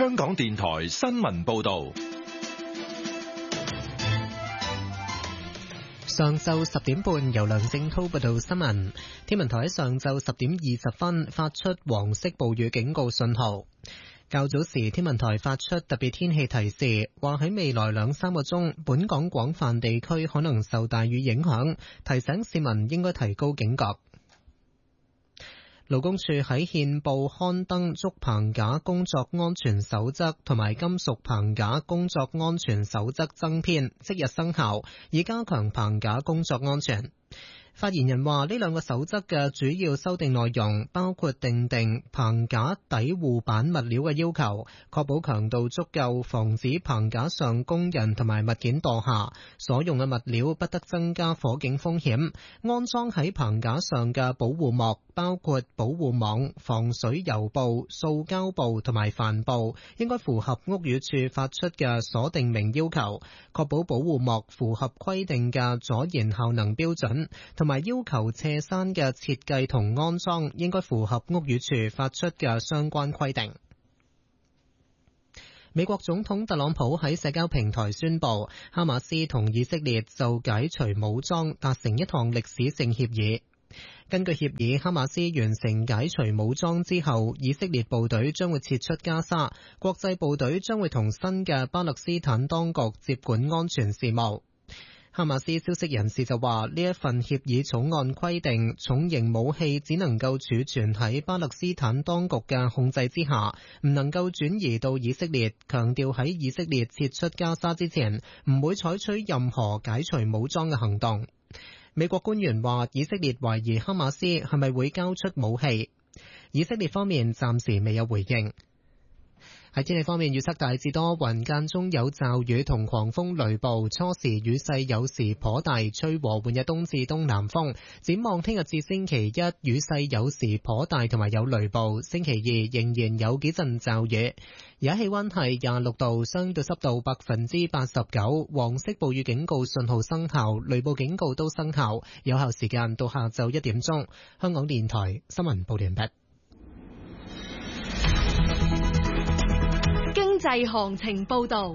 香港電台新聞報道。 上晝10點半，由梁正滔報道新聞。天文台喺上晝10點20分發出黃色暴雨警告信號。較早時，天文台發出特別天氣提示，話喺未來2-3個鐘，本港廣泛地區可能受大雨影響，提醒市民應該提高警覺。勞工處喺憲報刊登竹棚架工作安全守則同埋金屬棚架工作安全守則增編，即日生效，以加強棚架工作安全。發言人話，呢兩個守則嘅主要修訂內容包括訂定棚架底護板物料嘅要求，確保強度足夠，防止棚架上工人同埋物件墮下，所用嘅物料不得增加火警風險。安裝喺棚架上嘅保護膜包括保護網、防水油布、塑膠布同埋帆布，應該符合屋宇署發出嘅所訂明要求，確保保護膜符合規定嘅阻燃效能標準，同埋要求斜山嘅設計同安裝應該符合屋宇署發出嘅相關規定。美國總統特朗普喺社交平台宣布，哈馬斯同以色列就解除武裝達成一項歷史性協議。根據協議，哈馬斯完成解除武裝之後，以色列部隊將會撤出加沙，國際部隊將會同新嘅巴勒斯坦當局接管安全事務。哈馬斯消息人士就話，呢一份協議草案規定，重型武器只能夠儲存喺巴勒斯坦當局嘅控制之下，唔能夠轉移到以色列，強調喺以色列撤出加沙之前，唔會採取任何解除武裝嘅行動。美國官員話，以色列懷疑哈馬斯係咪會交出武器，以色列方面暫時未有回應。喺天氣方面，預測大致多雲，間中有驟雨同狂風雷暴，初時雨勢有時頗大，吹和緩嘅東至東南風。展望聽日至星期一，雨勢有時頗大同埋有雷暴，星期二仍然有幾陣驟雨。而家氣溫係26度，相對濕度89%，黃色暴雨警告信號生效，雷暴警告都生效，有效時間到下晝1點鐘。香港電台新聞報道完畢。 經濟行情報道。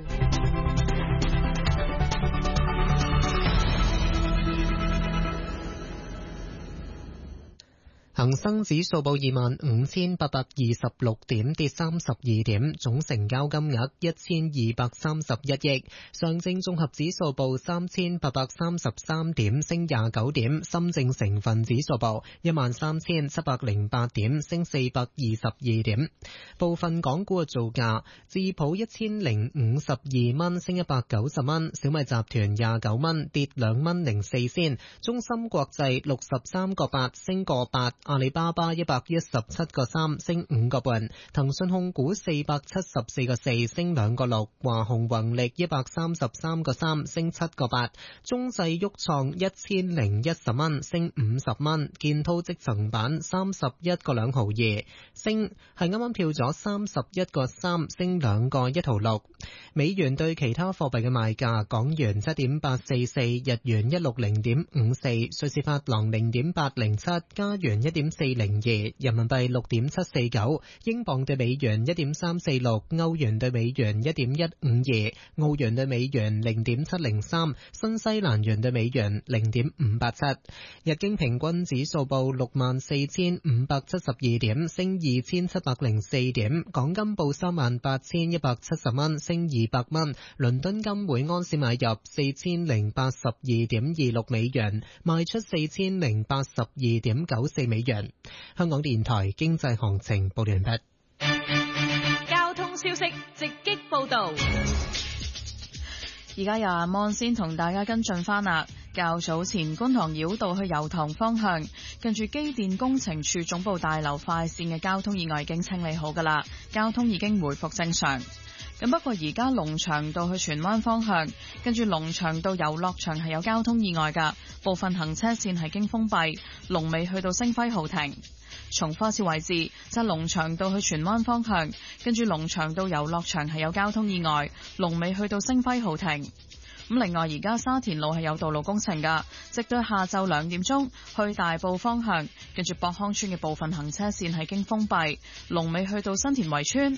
恒生指數報25,826點，跌32點，總成交金額1231億。上證綜合指數報3,833點，升29點。深證成分指數報13,708點，升422點。部分港股嘅造價：智普1052蚊，升190蚊；小米集團29蚊，跌2蚊04仙；中芯國際63個8，升個8。阿里巴巴117個3，升5個半；騰訊控股474個4，升2個6；華虹宏力133個3，升7個8；中製旭創1010蚊，升50蚊；建滔積層板31個2毫2，升係啱啱跳咗31個3，升2個1毫6。美元對其他貨幣嘅賣價：港元7.844，日元160.54，瑞士法郎0.807，加元1.402，人民幣6.749，英鎊對美元1.346，歐元對美元1.152，澳元對美元0.703，新西蘭元對美元0.587。日經平均指數報64,572點，升2,704點。港金報38,170蚊，升200蚊。倫敦金每安士買入4082.26美元，賣出4082.94美元。香港電台經濟行情報完畢。 交通消息直擊報道。 而家由阿芒先同大家跟進翻啦。較早前觀塘繞道去油塘方向，近住機電工程處總部大樓快線嘅交通意外已經清理好噶啦，交通已經回復正常。咁不過而家龍翔道去荃灣方向，跟住龍翔道遊樂場係有交通意外噶，部分行車線係經封閉，龍尾去到星輝豪庭。重複一次位置，就係龍翔道去荃灣方向，跟住龍翔道遊樂場係有交通意外，龍尾去到星輝豪庭。咁另外而家沙田路係有道路工程噶，直到下晝2點鐘去大埔方向，跟住博康村嘅部分行車線係經封閉，龍尾去到新田圍村。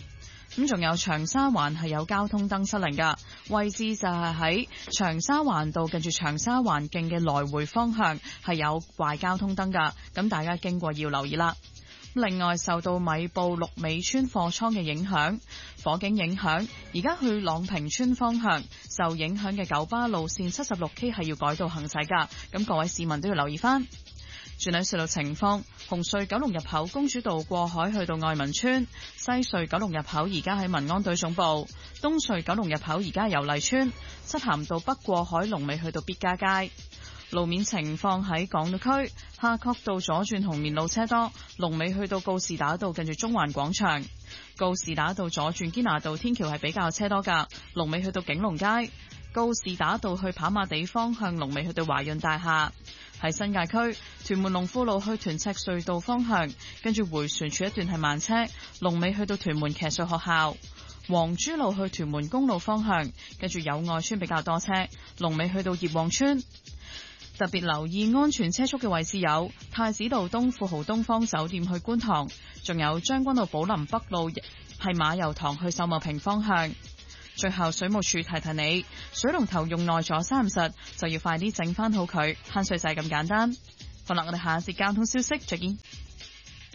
咁仲有長沙灣係有交通燈失靈㗎，位置就係喺長沙灣道近住長沙灣徑嘅來回方向係有壞交通燈㗎，咁大家經過要留意啦。另外受到米埔綠尾村貨倉嘅影響，火警影響，而家去朗屏村方向受影響嘅九巴路線 76K 係要改道行駛㗎，咁各位市民都要留意返。轉睇隧道情況，紅隧九龍入口公主道過海去到愛民村，西隧九龍入口而家喺民安隊總部，東隧九龍入口而家油麗村，漆咸道北過海龍尾去到必嘉街。路面情況喺港島區夏慤道左轉紅棉路車多，龍尾去到告士打道近住中環廣場，告士打道左轉堅拿道天橋係比較車多㗎，龍尾去到景隆街，告士打道去跑馬地方向龍尾去到華潤大廈。喺新界區屯門龍富路去屯赤隧道方向，跟住迴旋處一段係慢車，龍尾去到屯門騎術學校。黃珠路去屯門公路方向，跟住友愛村比較多車，龍尾去到葉旺村。特別留意安全車速嘅位置有太子道東富豪東方酒店去觀塘，仲有將軍澳寶林北路係馬油塘去秀茂坪方向。最後水務署提提你，水龍頭用耐咗3實就要快啲整翻好佢，慳水就係咁簡單。好啦，我哋下一節交通消息再見。